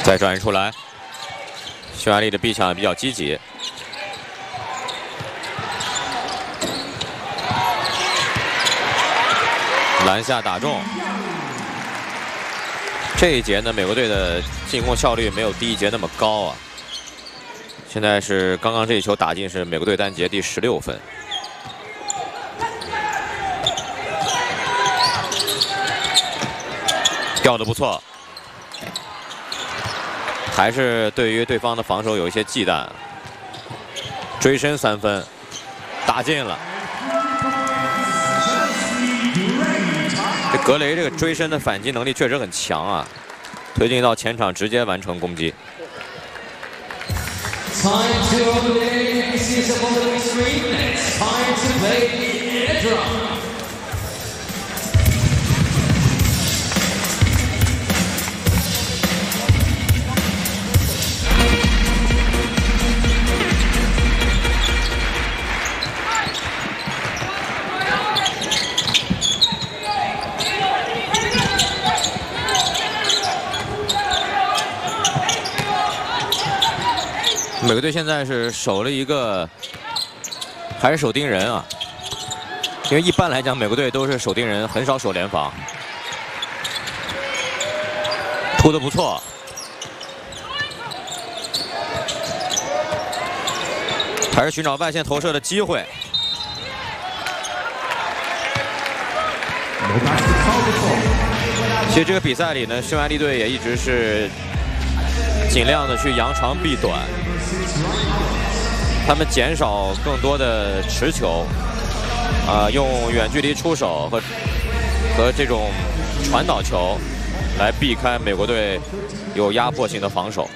再转移出来，匈牙利的逼抢也比较积极。篮下打中。这一节呢，美国队的进攻效率没有第一节那么高啊。现在是刚刚这一球打进，是美国队单节第16分。掉得不错，还是对于对方的防守有一些忌惮。追身3分，打进了。这格雷这个追身的反击能力确实很强啊，推进到前场直接完成攻击。美国队现在是守了一个，还是守盯人啊？因为一般来讲，美国队都是守盯人，很少守联防。突得不错，还是寻找外线投射的机会。其实这个比赛里呢，匈牙利队也一直是尽量的去扬长避短。他们减少更多的持球，用远距离出手和这种传导球来避开美国队有压迫性的防守。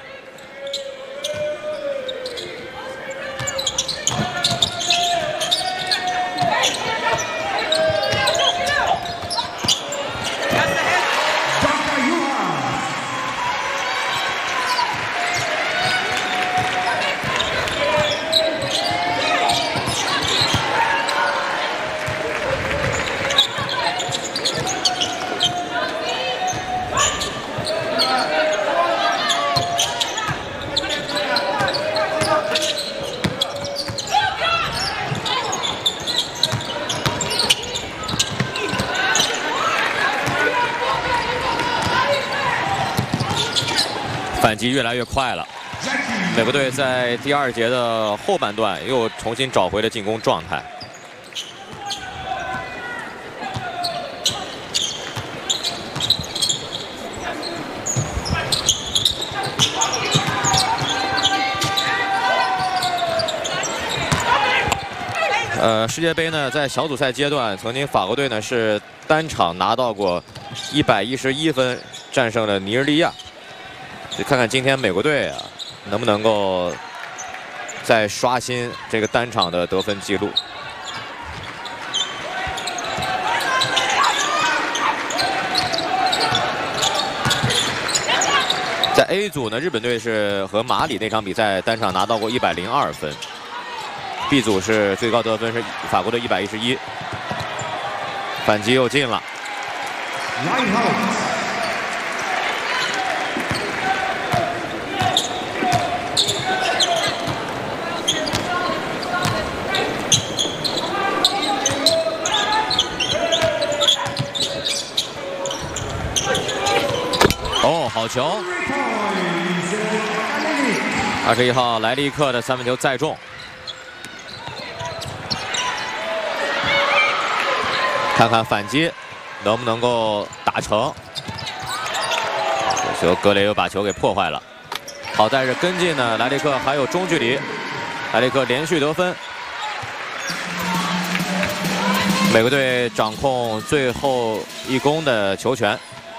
反击越来越快了，美国队在第2节的后半段又重新找回了进攻状态。世界杯呢，在小组赛阶段，曾经法国队呢是单场拿到过111分，战胜了尼日利亚。就看看今天美国队啊，能不能够再刷新这个单场的得分记录。在 A 组呢，日本队是和马里那场比赛单场拿到过102分。B 组是最高得分是法国的111，反击又进了。哦，好球！21号莱利克的3分球再中。看看反击能不能够打成。这球格雷又把球给破坏了。好在是跟进呢，莱利克还有中距离，莱利克连续得分。美国队掌控最后一攻的球权。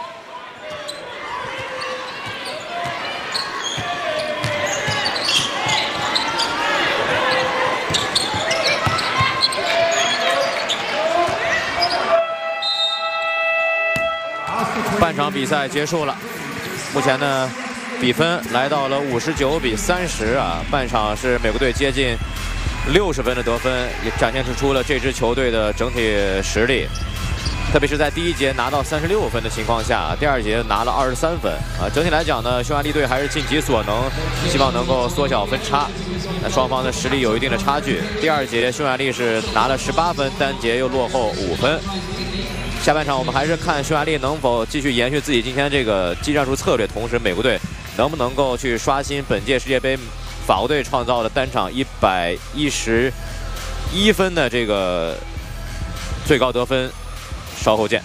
半场比赛结束了，目前呢，比分来到了59比30啊。半场是美国队接近60分的得分，也展现出了这支球队的整体实力。 特别是在第一节拿到36分的情况下，第二节拿了23分啊。整体来讲呢，匈牙利队还是尽其所能，希望能够缩小分差。那双方的实力有一定的差距。第二节匈牙利是拿了18分，单节又落后5分。下半场我们还是看匈牙利能否继续延续自己今天这个技战术策略，同时美国队能不能够去刷新本届世界杯法国队创造的单场111分的这个最高得分。稍后见。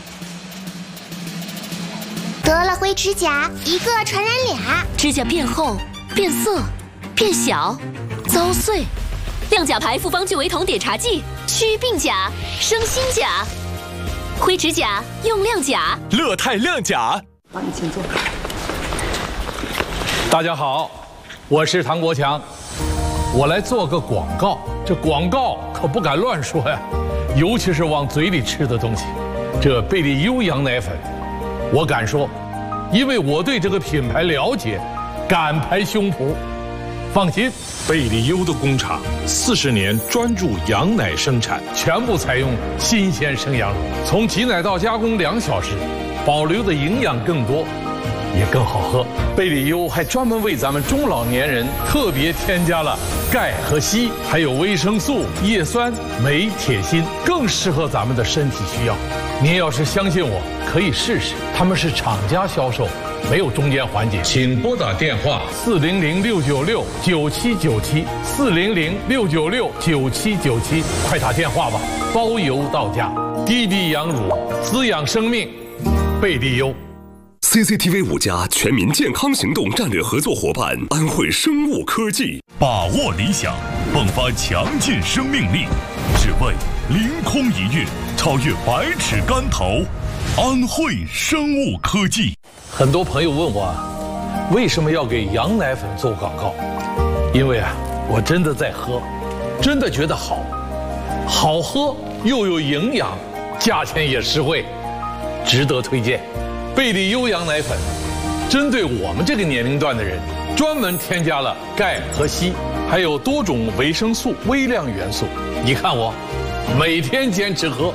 得了灰指甲，一个传染俩， 指甲变厚、变色、变小、遭碎。亮甲牌复方聚维酮碘茶剂，祛病甲，生新甲。灰指甲用亮甲， 乐泰亮甲。 帮你请坐。 大家好，我是唐国强，我来做个广告。这广告可不敢乱说呀。尤其是往嘴里吃的东西，这贝利优羊奶粉，我敢说，因为我对这个品牌了解，敢拍胸脯。放心， 贝利优的工厂40年专注羊奶生产， 全部采用新鲜生羊乳，从挤奶到加工2小时，保留的营养更多，也更好喝。贝利优还专门为咱们中老年人特别添加了钙和硒，还有维生素、叶酸、镁、铁、锌，更适合咱们的身体需要。您要是相信我，可以试试。他们是厂家销售，没有中间环节。请拨打电话400-696-9797，400-696-9797，快打电话吧，包邮到家。滴滴羊乳，滋养生命，贝利优。 CCTV 5家全民健康行动战略合作伙伴安慧生物科技， 把握理想，迸发强劲生命力，只为凌空一跃，超越百尺竿头。安慧生物科技。 很多朋友问我，为什么要给羊奶粉做广告？因为我真的在喝，真的觉得好，好喝又有营养，价钱也实惠，值得推荐。贝利优羊奶粉针对我们这个年龄段的人，专门添加了钙和硒，还有多种维生素、微量元素。你看我每天坚持喝。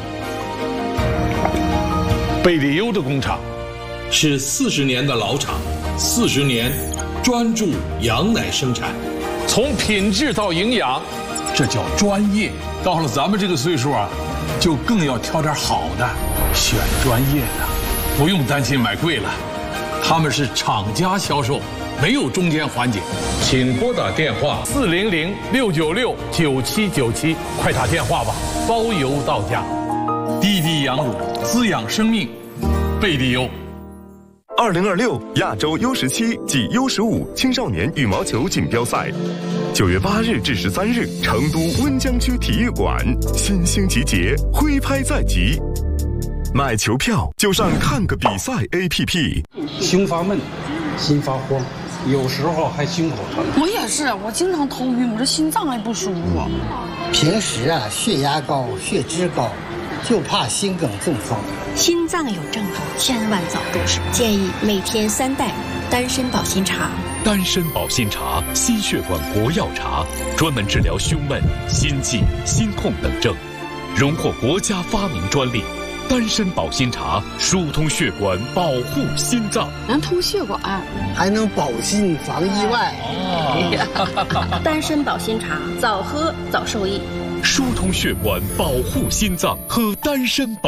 贝利优的工厂是40年的老厂，40年专注羊奶生产，从品质到营养，这叫专业。到了咱们这个岁数就更要挑点好的，选专业的。不用担心买贵了，他们是厂家销售，没有中间环节。请拨打电话400-696-9797，快打电话吧，包邮到家。滴滴羊乳，滋养生命，贝利优。 2026亚洲U17暨U15青少年羽毛球锦标赛，9月8日至13日，成都温江区体育馆，新兴集结，挥拍在即。买球票就上看个比赛 APP。 胸发闷，心发慌，有时候还胸口疼。 我也是，我经常头晕，我这心脏还不舒服。 平时血压高、血脂高，就怕心梗中风。 心脏有症状，千万早重视。建议每天3袋丹参保心茶。 丹参保心茶，心血管国药茶，专门治疗胸闷、心悸、心痛等症，荣获国家发明专利。丹参保心茶疏通血管，保护心脏， 能通血管， 还能保心防意外。 丹参保心茶，早喝早受益。 疏通血管，保护心脏，喝丹参保。